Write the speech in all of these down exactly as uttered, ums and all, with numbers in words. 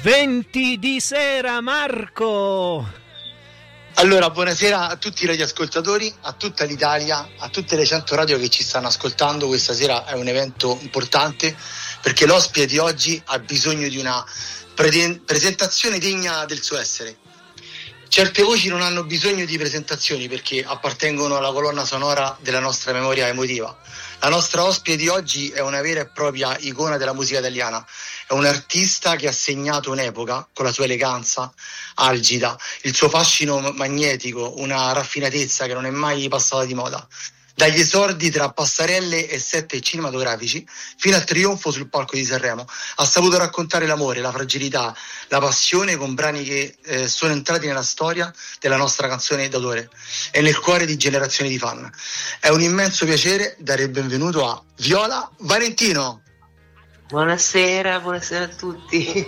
venti di sera, Marco. Allora, buonasera a tutti i radioascoltatori, a tutta l'Italia, a tutte le cento radio che ci stanno ascoltando. Questa sera è un evento importante perché l'ospite di oggi ha bisogno di una pre- presentazione degna del suo essere. Certe voci non hanno bisogno di presentazioni perché appartengono alla colonna sonora della nostra memoria emotiva. La nostra ospite di oggi è una vera e propria icona della musica italiana. È un artista che ha segnato un'epoca con la sua eleganza algida, il suo fascino magnetico, una raffinatezza che non è mai passata di moda. Dagli esordi tra passerelle e set cinematografici fino al trionfo sul palco di Sanremo, ha saputo raccontare l'amore, la fragilità, la passione con brani che eh, sono entrati nella storia della nostra canzone d'autore e nel cuore di generazioni di fan. È un immenso piacere dare il benvenuto a Viola Valentino. Buonasera, buonasera a tutti.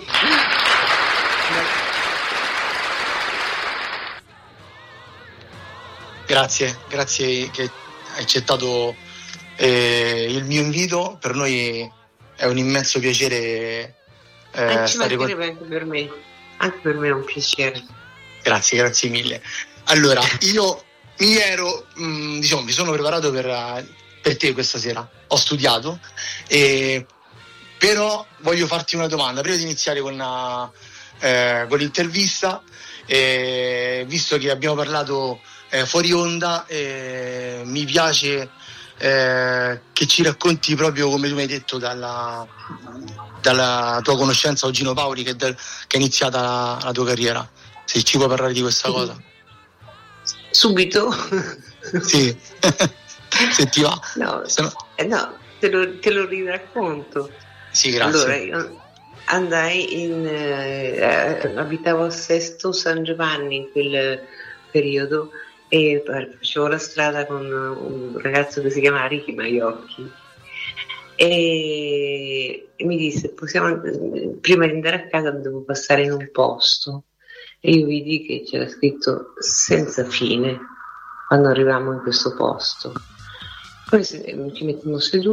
Grazie, grazie che hai accettato eh, il mio invito. Per noi è un immenso piacere eh, anche, stare con... anche per me, anche per me è un piacere. Grazie, grazie mille. Allora, io mi ero, mh, diciamo, mi sono preparato per, per te questa sera. Ho studiato, e, però voglio farti una domanda prima di iniziare con, una, eh, con l'intervista. Eh, visto che abbiamo parlato eh, fuori onda, eh, mi piace eh, che ci racconti proprio come tu mi hai detto dalla, dalla tua conoscenza con Gino Paoli, che, del, che è iniziata la, la tua carriera. Se ci puoi parlare di questa cosa subito. Sì. Se ti va. No, Se no... Eh, no te, lo, te lo riracconto. Sì, grazie. Allora, io andai in eh, abitavo a Sesto San Giovanni in quel periodo e facevo la strada con un ragazzo che si chiama Ricky Maiocchi e, e mi disse: possiamo, prima di andare a casa devo passare in un posto, e io vidi che c'era scritto senza fine quando arrivavamo in questo posto. Poi ci mettiamo seduti